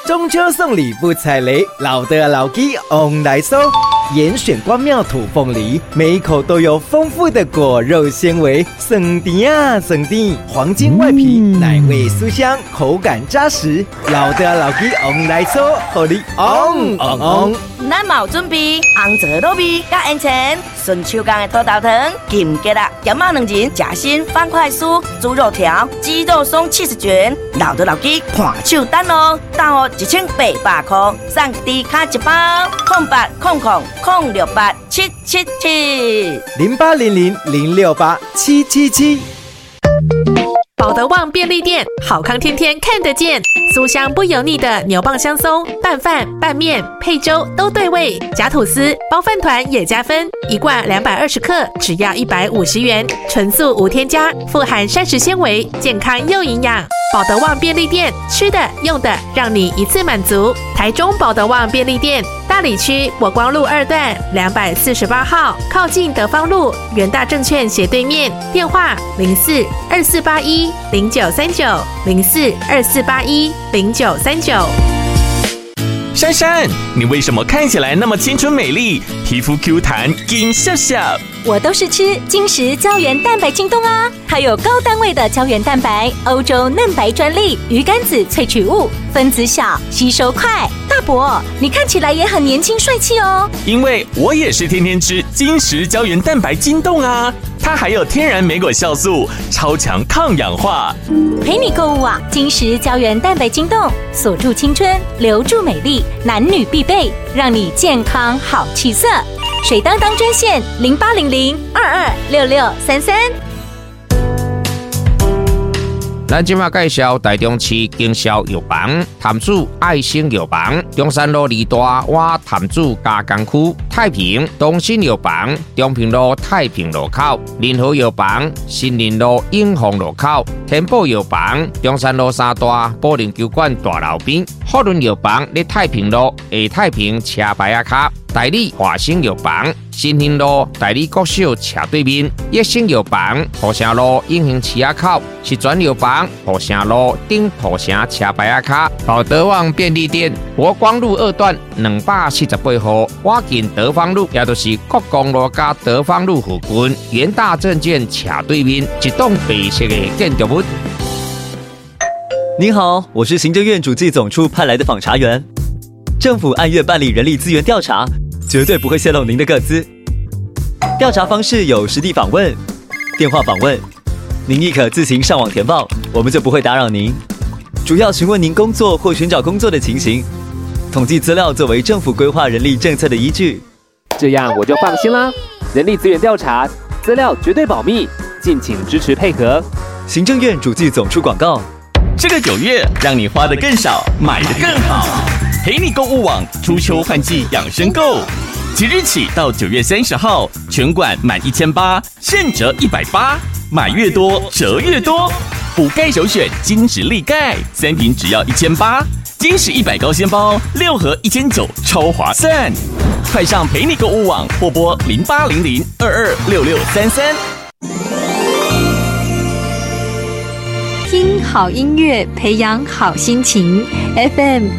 中秋送礼不踩雷，老的老鸡 on 来收。严选光妙土凤梨，每一口都有丰富的果肉纤维，酸甜啊酸甜，黄金外皮，奶味酥香，口感扎实。老的老鸡 on 来收，互你 on。 咱嘛有准备红枣糯米加烟肠，顺手工的土豆汤、金桔啊、咸肉两仁、夹心方块酥、猪肉条、鸡肉松70卷，老的老鸡看手单哦，大号1800块，送低卡一包，0800-06777，0800-068-777。 保德旺便利店，好康天天看得见，酥香不油腻的牛蒡香松，拌饭、拌面、配粥都对味，夹吐司、包饭团也加分，一罐220克，只要150元，纯素无添加，富含膳食纤维，健康又营养。保德旺便利店，吃的用的让你一次满足。台中保德旺便利店，大里区国光路2段248号，靠近德芳路元大证券斜对面，电话04-2481-0939，04-2481-0939。 珊珊，你为什么看起来那么青春美丽，皮肤 Q 弹，金笑笑？ 我都是吃金石胶原蛋白京东啊，它有高单位的胶原蛋白，欧洲嫩白专利，鱼肝子萃取物，分子小，吸收快。大伯，你看起来也很年轻帅气哦。 因为我也是天天吃金石胶原蛋白京东啊，它还有天然莓果酵素，超强抗氧化。 陪你购物啊，金石胶原蛋白京东，锁住青春，留住美丽，男女必备，让你健康好气色。水当当专线0800-226633。 咱今麦介绍台中市经销药房潭子爱心药房，中山路2大湾潭子加工区，太平东新药房中平路太平路口，联合药房新林路永丰路口，天宝药房中山路3大保龄球馆大楼边，福伦药房在太平路下太平车牌仔卡，代理华兴药房新兴路代理国小斜对面，益生药房土城路永兴市仔口，是转药房土城路顶土城车牌仔卡，保德旺便利店国光路2段248号，我近德芳路，也就是国光路加德芳路附近，元大证券斜对面一栋白色的建筑物。 您好，我是行政院主计总处派来的访查员。政府按月办理人力资源调查，绝对不会泄露您的个资。调查方式有实地访问、电话访问，您亦可自行上网填报，我们就不会打扰您。主要询问您工作或寻找工作的情形，统计资料作为政府规划人力政策的依据。 这样我就放心啦。人力资源调查，资料绝对保密，敬请支持配合。 行政院主计总处广告。 这个9月，让你花得更少，买得更好。陪你购物网初秋换季养生购，即日起到9月30号，全馆满1800现折180，买越多折越多。补钙首选金石力钙，3瓶只要1800，金石100高纤包6盒1900，超划算。快上陪你购物网或拨0800-226633。 听好音乐，培养好心情。FM